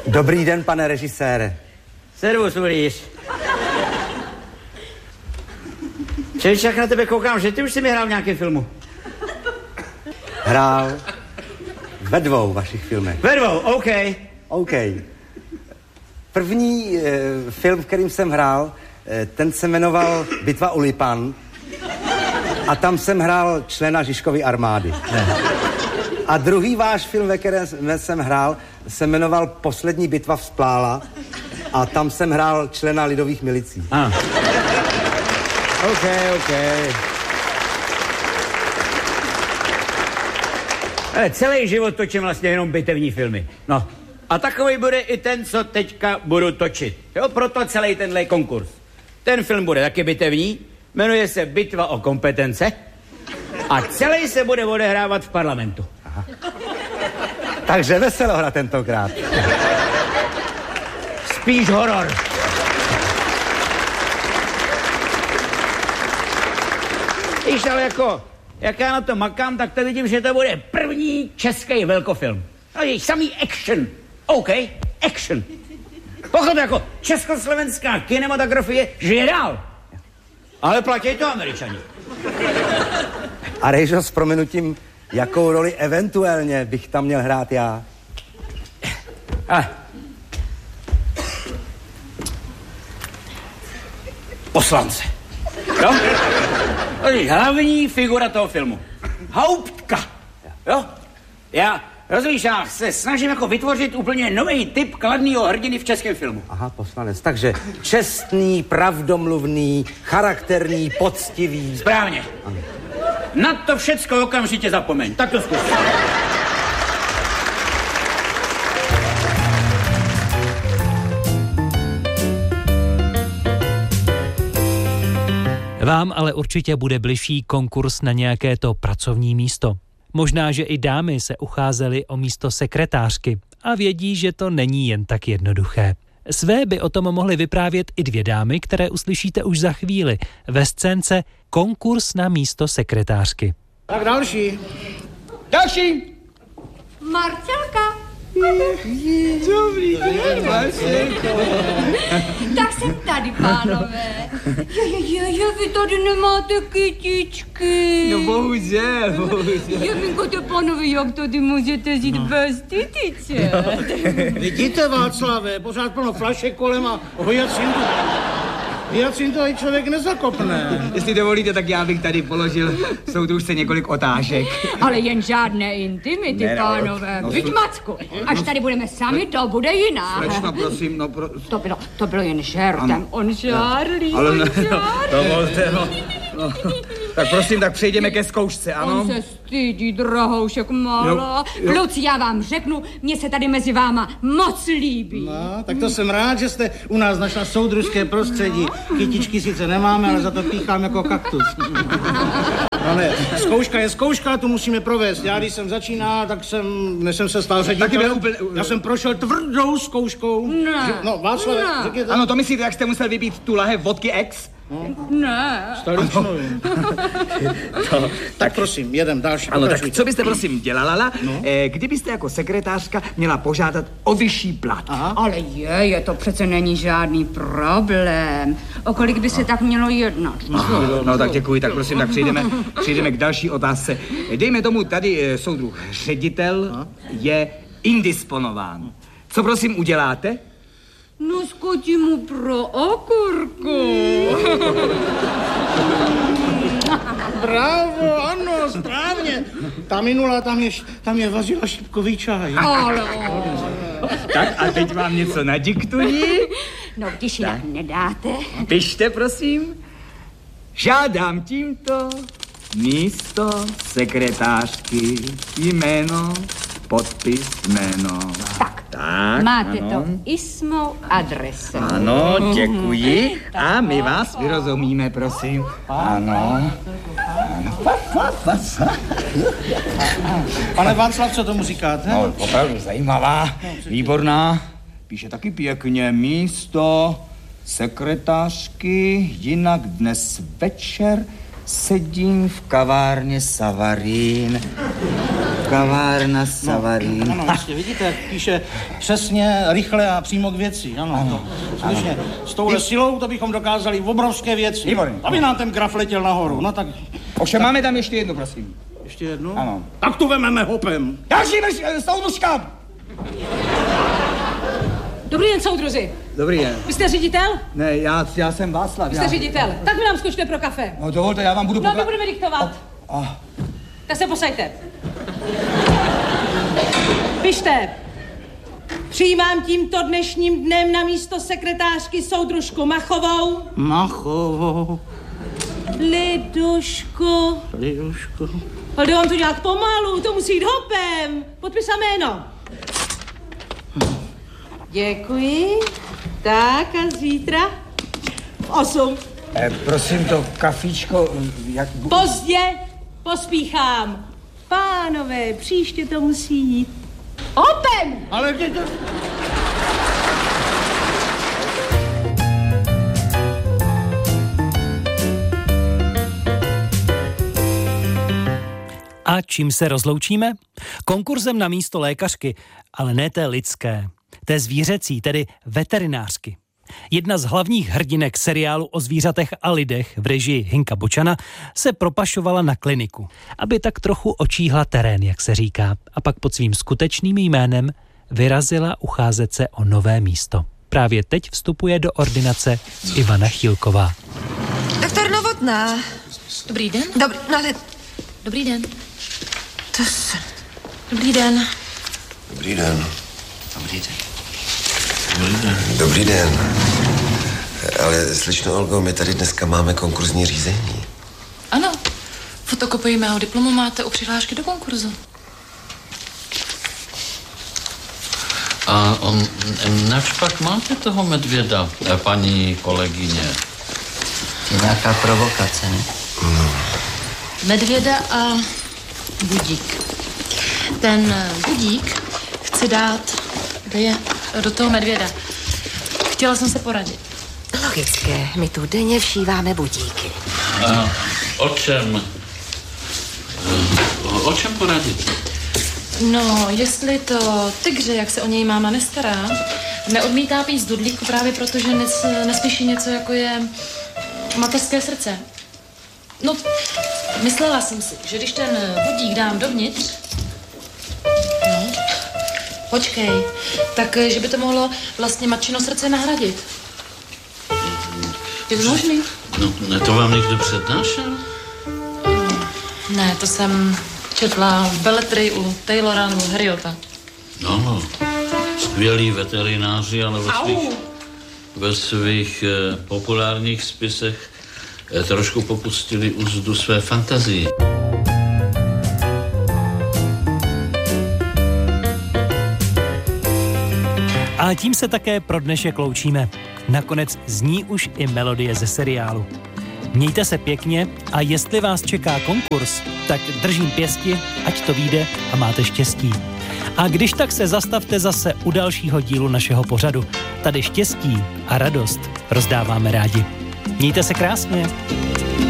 Dobrý den, pane režisére. Servus, Ulíř. Čeč, jak na tebe koukám, že ty už jsi mi hrál v nějakém filmu. Hrál ve 2 vašich filmech. Ve 2, OK. První film, v kterým jsem hrál, ten se jmenoval Bitva u Lipan a tam jsem hrál člena Žižkovy armády. A druhý váš film, ve kterém jsem hrál, se jmenoval Poslední bitva vzplála a tam jsem hrál člena lidových milicí. OK. Ale celý život točím vlastně jenom bitevní filmy. No. A takový bude i ten, co teďka budu točit. Jo, proto celý tenhle konkurs. Ten film bude taky bitevní, jmenuje se Bitva o kompetence a celý se bude odehrávat v parlamentu. Aha. Takže veselohra tentokrát. Spíš horor. Víš, ale jako, jak já na to makám, tak to vidím, že to bude první český velkofilm. No je samý action. OK, action. Pochod jako československá kinematografie žije dál. Ale platí to Američani. A Rejžo, s prominutím, jakou roli eventuálně bych tam měl hrát já? Poslance. Jo? To je hlavní figura toho filmu. Hauptka. Jo? Rozumíš, já se snažím jako vytvořit úplně nový typ kladného hrdiny v českém filmu. Aha, poslanec. Takže čestný, pravdomluvný, charakterní, poctivý. Správně. Ano. Na to všecko okamžitě zapomeň. Tak to zkus. Vám ale určitě bude bližší konkurs na nějaké to pracovní místo. Možná, že i dámy se ucházely o místo sekretářky a vědí, že to není jen tak jednoduché. Své by o tom mohly vyprávět i 2 dámy, které uslyšíte už za chvíli ve scénce Konkurs na místo sekretářky. Tak další. Marcelka. Dobrý den, Marcelko. Tak jsem tady, pánové. Jo, vy tady nemáte kytičky. No bohužel. Jeminko, pánové, jak tady můžete žít bez kytiček? Vidíte, Václave, pořád plno flašek kolem a hyacintu i člověk nezakopne. Jestli dovolíte, tak já bych tady položil soudružce několik otázek. Ale jen žádné intimity, pánové. Vždyť, Macku, až tady budeme sami, to bude jiná. Slečno, prosím, To bylo jen žertem. On žárlí, dovolte, Tak prosím, tak přejdeme ke zkoušce, ano? On se stydí, drahoušek malá. Kluci, já vám řeknu, mně se tady mezi váma moc líbí. No, tak to jsem rád, že jste u nás našla soudružské prostředí. Kytičky sice nemáme, ale za to píchám jako kaktus. Ale zkouška je zkouška, tu musíme provést. Já, když jsem začínal, než jsem se stal ředitelem, já jsem prošel tvrdou zkouškou. Ne. No, Václav, řekněte. Ano, to myslíte, jak jste musel vypít tu lahev vodky X? Ne. Stoličnou. Tak prosím, jedem další. Ano, tak co byste prosím dělala, kdybyste jako sekretářka měla požádat o vyšší plat? Aha. Ale to přece není žádný problém. O kolik by se tak mělo jednat? No tak děkuji, tak prosím, tak přejdeme k další otázce. Dejme tomu, tady soudruh ředitel je indisponován. Co prosím uděláte? No, skočí mu pro okurku. Bravo, ano, správně. Ta minula, tam je vařila šipkový čaj. Ale. Tak a teď vám něco nadiktuji. No, když jinak nedáte. Pište, prosím. Žádám tímto místo sekretářky, jméno, podpis, jméno. Tak, máte to i s mou adresou. Ano, děkuji. A my vás vyrozumíme, prosím. Ano. Pane Václav, co tomu říkáte? No, opravdu zajímavá, výborná. Píše taky pěkně místo sekretářky, jinak dnes večer sedím v kavárně Savarín. Kavárna Savarín. Ano, vlastně vidíte, jak píše přesně, rychle a přímo k věci. Ano. Skutečně, s touhle silou to bychom dokázali obrovské věci. Výborně. Aby nám ten graf letěl nahoru. No tak... Ovšem máme tam ještě jednu, prosím. Ještě jednu? Ano. Tak tu vememe hopem. Další soudružka! Dobrý den, soudruzi. Dobrý den. Vy jste ředitel? Ne, já jsem Václav. Vy jste ředitel. Tak mi nám skočte pro kafe. No dovolte, já vám budu No, my budeme diktovat. Tak se posaďte. Pište. Přijímám tímto dnešním dnem na místo sekretářky soudružku Machovou. Lidušku. Ale jde vám to nějak pomalu, to musí jít hopem. Podpis a jméno. Děkuji. Tak a zítra v 8. Prosím, to kafíčko, jak... Pozdě, pospíchám. Pánové, příště to musí jít hopem. Ale kde to... A čím se rozloučíme? Konkurzem na místo lékařky, ale ne té lidské, té zvířecí, tedy veterinářky. Jedna z hlavních hrdinek seriálu o zvířatech a lidech v režii Hinka Bočana se propašovala na kliniku, aby tak trochu očíhla terén, jak se říká, a pak pod svým skutečným jménem vyrazila ucházet se o nové místo. Právě teď vstupuje do ordinace Ivana Chýlková. Doktor Novotná. Dobrý den. Dobrý den. Dobrý den. Dobrý den. Dobrý den. Ale slečno Olgo, my tady dneska máme konkurzní řízení. Ano. Fotokopii mého diplomu máte u přihlášky do konkurzu. A nač pak máte toho medvěda, paní kolegyně? Je nějaká provokace, ne? No. Medvěda a budík. Ten budík chci dát do toho medvěda. Chtěla jsem se poradit. Logické, my tu denně všíváme budíky. A o čem poradit? No, jestli to tygře, jak se o něj máma nestará, neodmítá pít z dudlíku právě proto, že neslyší něco, jako je mateřské srdce. No, myslela jsem si, že když ten budík dám dovnitř, no, počkej, tak že by to mohlo vlastně matčino srdce nahradit. Je to možný? No, to vám někdo přednášel? Ne, to jsem četla v beletrii u Taylora nebo Harriota. No, skvělí veterináři, ale ve svých populárních spisech trošku popustili úzdu své fantazii. A tím se také pro dnešek loučíme. Nakonec zní už i melodie ze seriálu. Mějte se pěkně a jestli vás čeká konkurs, tak držím pěsti, ať to vyjde a máte štěstí. A když tak se zastavte zase u dalšího dílu našeho pořadu. Tady štěstí a radost rozdáváme rádi. Mějte se krásně.